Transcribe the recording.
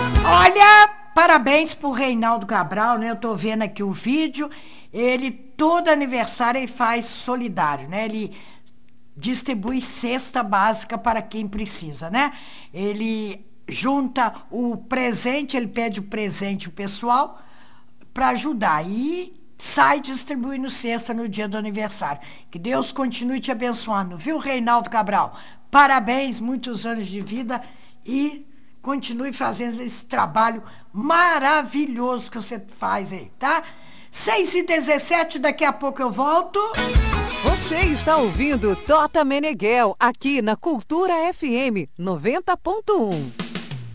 Olha, parabéns pro Reinaldo Cabral, né? Eu tô vendo aqui o vídeo. Ele, todo aniversário, ele faz solidário, né? Ele distribui cesta básica para quem precisa, né? Ele junta o presente, ele pede o presente pessoal para ajudar e sai distribuindo cesta no dia do aniversário. Que Deus continue te abençoando, viu, Reinaldo Cabral? Parabéns, muitos anos de vida e continue fazendo esse trabalho maravilhoso que você faz aí, tá? 6h17, daqui a pouco eu volto. Você está ouvindo Tota Meneghel aqui na Cultura FM 90.1.